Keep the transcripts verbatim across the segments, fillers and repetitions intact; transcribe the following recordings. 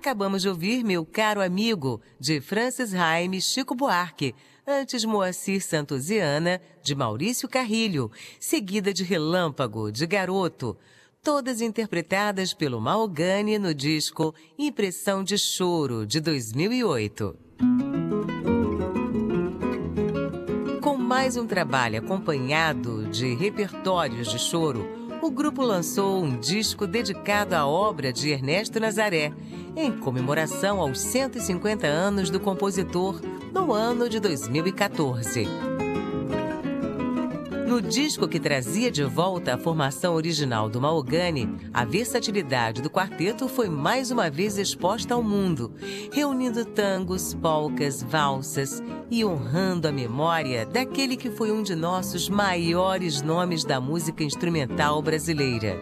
Acabamos de ouvir Meu Caro Amigo, de Francis Haime e Chico Buarque. Antes, Moacir Santos e Ana, de Maurício Carrilho. Seguida de Relâmpago, de Garoto. Todas interpretadas pelo Mahogany no disco Impressão de Choro, de dois mil e oito. Com mais um trabalho acompanhado de repertórios de choro, o grupo lançou um disco dedicado à obra de Ernesto Nazaré, em comemoração aos cento e cinquenta anos do compositor, no ano de dois mil e quatorze. No disco que trazia de volta a formação original do Mahogany, a versatilidade do quarteto foi mais uma vez exposta ao mundo, reunindo tangos, polcas, valsas e honrando a memória daquele que foi um de nossos maiores nomes da música instrumental brasileira.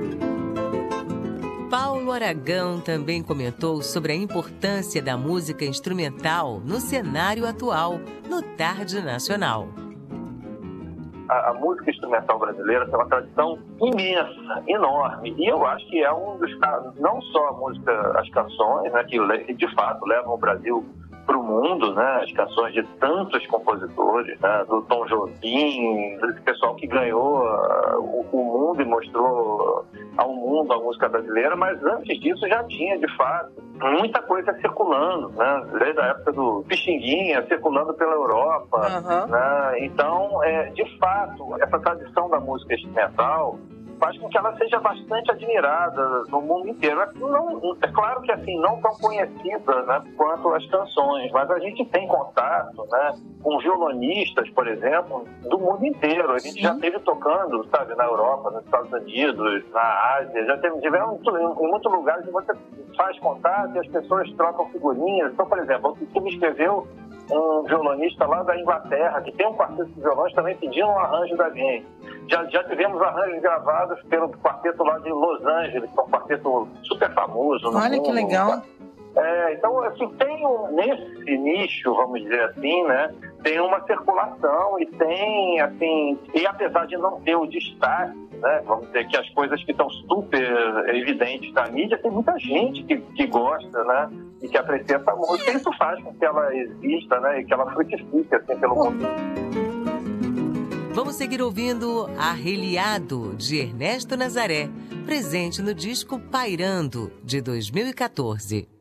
Paulo Aragão também comentou sobre a importância da música instrumental no cenário atual, no Tarde Nacional. A, a música instrumental brasileira tem uma tradição imensa, enorme, e eu acho que é um dos casos, não só a música, as canções, né, que de fato levam o Brasil para o mundo, né, as canções de tantos compositores, né, do Tom Jobim, desse pessoal que ganhou uh, o, o mundo e mostrou ao mundo a música brasileira, mas antes disso já tinha, de fato, muita coisa circulando, né, desde a época do Pixinguinha, circulando pela Europa, uhum. né, então, é, de fato, essa tradição da música instrumental faz com que ela seja bastante admirada no mundo inteiro. Não, é claro que assim, não tão conhecida, né, quanto as canções, mas a gente tem contato, né, com violonistas, por exemplo, do mundo inteiro. A gente Sim. já esteve tocando, sabe, na Europa, nos Estados Unidos, na Ásia, já teve, tivemos em muitos lugares que você faz contato e as pessoas trocam figurinhas. Então, por exemplo, o que me escreveu um violonista lá da Inglaterra, que tem um quarteto de violões, também pedindo um arranjo da gente. Já, já tivemos arranjos gravados pelo quarteto lá de Los Angeles, que é um quarteto super famoso. Olha que legal. É, então, assim, tem um, nesse nicho, vamos dizer assim, né, tem uma circulação e tem, assim, e apesar de não ter o destaque, né, vamos dizer que as coisas que estão super evidentes na mídia, tem muita gente que, que gosta, né, e que aprecia essa música, e isso faz com que ela exista, né, e que ela frutifique, assim, pelo mundo. Vamos seguir ouvindo Arreliado, de Ernesto Nazaré, presente no disco Pairando, de dois mil e quatorze.